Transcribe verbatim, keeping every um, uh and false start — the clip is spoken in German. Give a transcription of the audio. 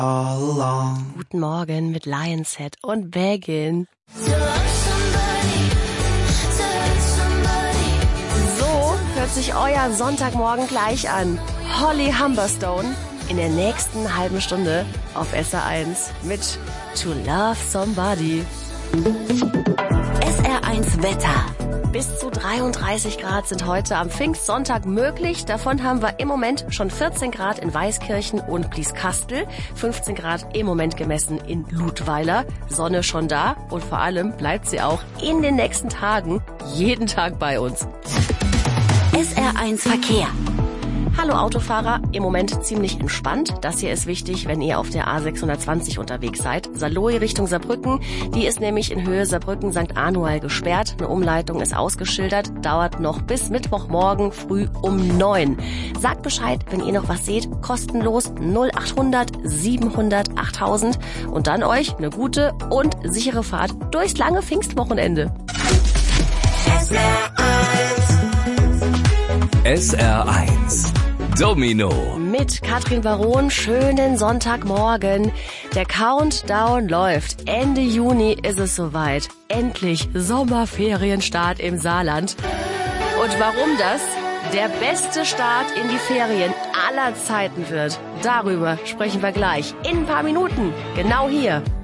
all along. Guten Morgen mit Lionshead und Baggin. So hört sich euer Sonntagmorgen gleich an. Holly Humberstone in der nächsten halben Stunde auf S R eins mit To Love Somebody. S R eins Wetter. Bis zu dreiunddreißig Grad sind heute am Pfingstsonntag möglich. Davon haben wir im Moment schon vierzehn Grad in Weißkirchen und Blieskastel, fünfzehn Grad im Moment gemessen in Ludweiler. Sonne schon da und vor allem bleibt sie auch in den nächsten Tagen jeden Tag bei uns. S R eins Verkehr. Hallo Autofahrer, im Moment ziemlich entspannt. Das hier ist wichtig, wenn ihr auf der A sechshundertzwanzig unterwegs seid. Saarlouis Richtung Saarbrücken, die ist nämlich in Höhe Saarbrücken Sankt Anual gesperrt. Eine Umleitung ist ausgeschildert, dauert noch bis Mittwochmorgen früh um neun. Sagt Bescheid, wenn ihr noch was seht, kostenlos null achthundert siebenhundert achttausend und dann euch eine gute und sichere Fahrt durchs lange Pfingstwochenende. S R eins. S R eins Domino. Mit Katrin Baron, schönen Sonntagmorgen. Der Countdown läuft. Ende Juni ist es soweit. Endlich Sommerferienstart im Saarland. Und warum das der beste Start in die Ferien aller Zeiten wird, darüber sprechen wir gleich in ein paar Minuten. Genau hier